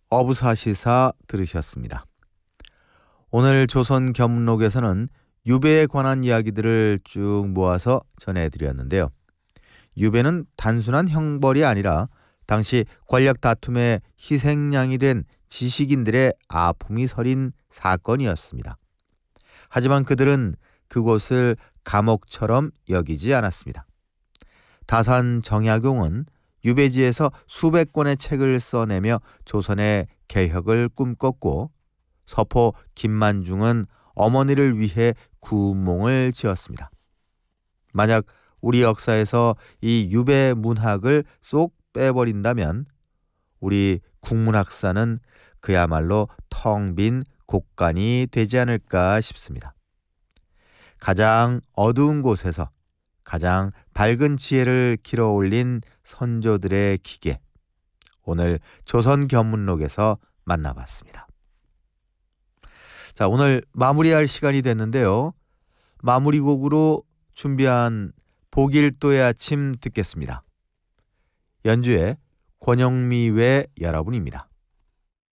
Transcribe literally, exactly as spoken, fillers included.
어부사시사 들으셨습니다. 오늘 조선 겸록에서는 유배에 관한 이야기들을 쭉 모아서 전해드렸는데요. 유배는 단순한 형벌이 아니라 당시 권력 다툼의 희생양이 된 지식인들의 아픔이 서린 사건이었습니다. 하지만 그들은 그곳을 감옥처럼 여기지 않았습니다. 다산 정약용은 유배지에서 수백 권의 책을 써내며 조선의 개혁을 꿈꿨고, 서포 김만중은 어머니를 위해 구몽을 지었습니다. 만약 우리 역사에서 이 유배 문학을 쏙 빼버린다면 우리 국문학사는 그야말로 텅 빈 곡간이 되지 않을까 싶습니다. 가장 어두운 곳에서 가장 밝은 지혜를 길어올린 선조들의 기계, 오늘 조선견문록에서 만나봤습니다. 자, 오늘 마무리할 시간이 됐는데요. 마무리곡으로 준비한 보길도의 아침 듣겠습니다. 연주의 권영미 외 여러분입니다.